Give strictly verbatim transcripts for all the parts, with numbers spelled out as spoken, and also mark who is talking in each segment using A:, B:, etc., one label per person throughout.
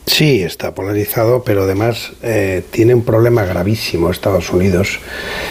A: Sí, está polarizado, pero además eh, tiene un problema gravísimo Estados Unidos,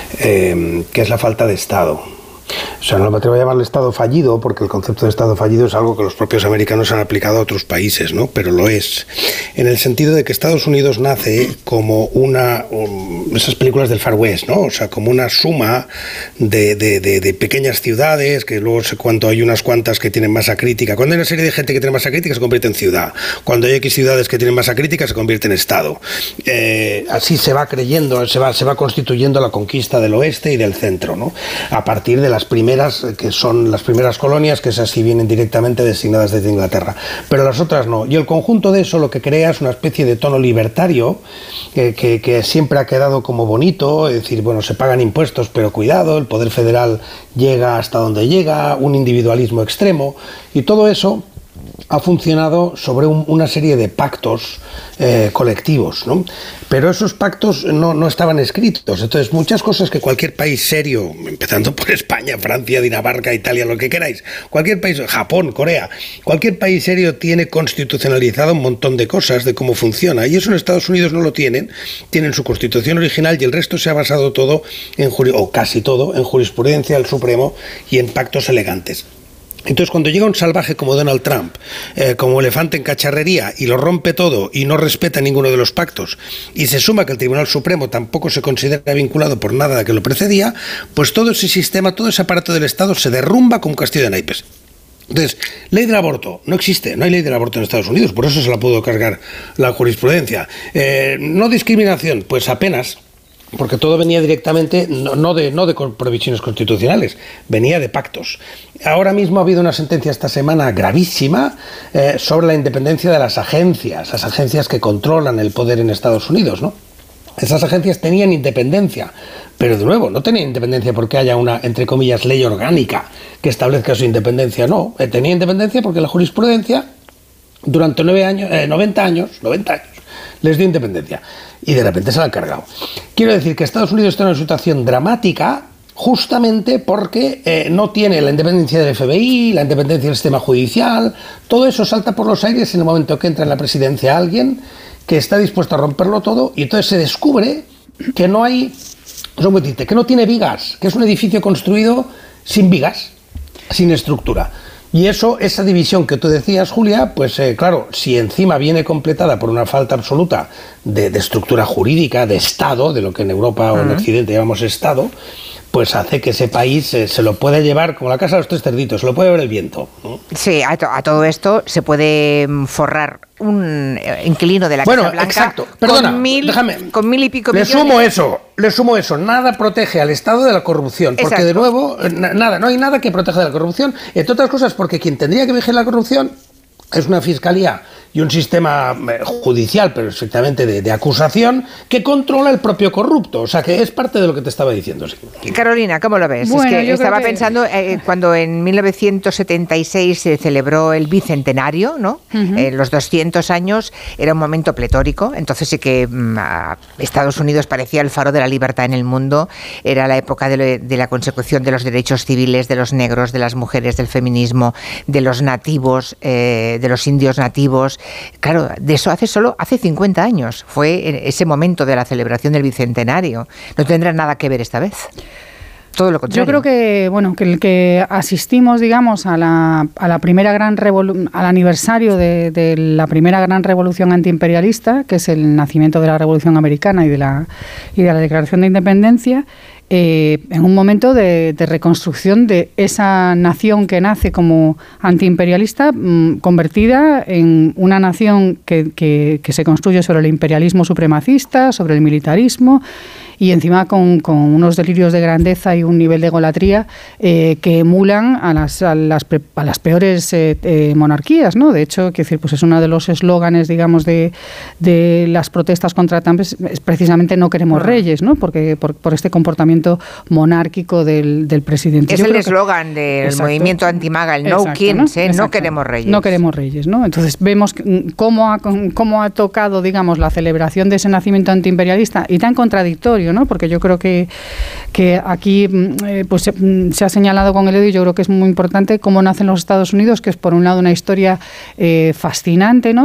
A: eh, que es la falta de Estado. O sea, no me atrevo a llamarle Estado fallido, porque el concepto de Estado fallido es algo que los propios americanos han aplicado a otros países, ¿no? Pero lo es. En el sentido de que Estados Unidos nace como una... Um, esas películas del Far West, ¿no? O sea, como una suma de, de, de, de pequeñas ciudades, que luego sé cuánto hay unas cuantas que tienen masa crítica. Cuando hay una serie de gente que tiene masa crítica, se convierte en ciudad. Cuando hay X ciudades que tienen masa crítica, se convierte en Estado. Eh, así se va creyendo, se va, se va constituyendo la conquista del oeste y del centro, ¿no? A partir de la las primeras, que son las primeras colonias, que esas sí vienen directamente designadas desde Inglaterra, pero las otras no. Y el conjunto de eso lo que crea es una especie de tono libertario, que, que, que siempre ha quedado como bonito, es decir, bueno, se pagan impuestos, pero cuidado, el poder federal llega hasta donde llega, un individualismo extremo, y todo eso ha funcionado sobre un, una serie de pactos eh, colectivos, ¿no? Pero esos pactos no, no estaban escritos. Entonces, muchas cosas que cualquier país serio, empezando por España, Francia, Dinamarca, Italia, lo que queráis, cualquier país, Japón, Corea, cualquier país serio tiene constitucionalizado un montón de cosas, de cómo funciona, y eso en Estados Unidos no lo tienen. Tienen su constitución original y el resto se ha basado todo, en o casi todo, en jurisprudencia del Supremo y en pactos elegantes. Entonces, cuando llega un salvaje como Donald Trump, eh, como elefante en cacharrería, y lo rompe todo y no respeta ninguno de los pactos, y se suma que el Tribunal Supremo tampoco se considera vinculado por nada que lo precedía, pues todo ese sistema, todo ese aparato del Estado se derrumba como un castillo de naipes. Entonces, ley del aborto, no existe, no hay ley del aborto en Estados Unidos, por eso se la pudo cargar la jurisprudencia. Eh, no discriminación, pues apenas... porque todo venía directamente, no, no, de, no de provisiones constitucionales, venía de pactos. Ahora mismo ha habido una sentencia esta semana gravísima eh, sobre la independencia de las agencias, las agencias que controlan el poder en Estados Unidos, ¿no? Esas agencias tenían independencia, pero de nuevo, no tenían independencia porque haya una, entre comillas, ley orgánica que establezca su independencia, no. Eh, tenía independencia porque la jurisprudencia, durante nueve años, eh, noventa años, noventa años, les dio independencia. Y de repente se la han cargado. Quiero decir que Estados Unidos está en una situación dramática justamente porque eh, no tiene la independencia del F B I, la independencia del sistema judicial. Todo eso salta por los aires en el momento que entra en la presidencia alguien que está dispuesto a romperlo todo, y entonces se descubre que no hay, que no tiene vigas, que es un edificio construido sin vigas, sin estructura. Y eso, esa división que tú decías, Julia, pues eh, claro, si encima viene completada por una falta absoluta de, de estructura jurídica, de Estado, de lo que en Europa uh-huh. o en Occidente llamamos Estado, pues hace que ese país eh, se lo pueda llevar como la casa de los tres cerditos, se lo puede llevar el viento, ¿no?
B: Sí, a, to- a todo esto se puede forrar un inquilino de la
A: bueno,
B: Casa Blanca
A: exacto. Perdona,
B: con, mil,
A: déjame,
B: con mil y pico
A: le
B: millones.
A: sumo eso, le sumo eso, nada protege al Estado de la corrupción, porque
B: exacto.
A: de nuevo, na- nada, no hay nada que proteja de la corrupción, entre otras cosas porque quien tendría que vigilar la corrupción es una fiscalía y un sistema judicial, pero efectivamente de, de acusación, que controla el propio corrupto. O sea, que es parte de lo que te estaba diciendo. Sí.
B: Carolina, ¿cómo lo ves?
C: Bueno,
B: es que
C: yo
B: estaba
C: creo que...
B: pensando eh, cuando en mil novecientos setenta y seis se celebró el bicentenario, ¿no? Uh-huh. Eh, los doscientos años, era un momento pletórico, entonces sí que mm, Estados Unidos parecía el faro de la libertad en el mundo, era la época de, lo, de la consecución de los derechos civiles de los negros, de las mujeres, del feminismo, de los nativos, eh, de los indios nativos. Claro, de eso hace solo hace cincuenta años. Fue ese momento de la celebración del bicentenario. No tendrá nada que ver esta vez. Todo lo contrario.
C: Yo creo que, bueno, que el que asistimos, digamos, a la, a la primera gran revolu- al aniversario de, de la primera gran revolución antiimperialista, que es el nacimiento de la Revolución Americana y de la, y de la Declaración de Independencia, Eh, en un momento de, de reconstrucción de esa nación que nace como antiimperialista, mmm, convertida en una nación que, que, que se construye sobre el imperialismo supremacista, sobre el militarismo, y encima con, con unos delirios de grandeza y un nivel de egolatría eh, que emulan a las, a las, a las peores eh, eh, monarquías, ¿no? De hecho, quiero decir, pues es uno de los eslóganes, digamos, de, de las protestas contra Trump, es, es precisamente no queremos reyes, ¿no? Porque por, por este comportamiento monárquico del, del presidente.
B: Es Yo el eslogan del exacto. movimiento antimaga, el no
C: exacto,
B: kings,
C: ¿no?
B: ¿eh? No queremos reyes.
C: No queremos reyes, ¿no? Entonces vemos cómo ha, cómo ha tocado, digamos, la celebración de ese nacimiento antiimperialista, y tan contradictorio, ¿no? Porque yo creo que, que aquí eh, pues se, se ha señalado con el dedo, y yo creo que es muy importante cómo nacen los Estados Unidos, que es por un lado una historia eh, fascinante, ¿no?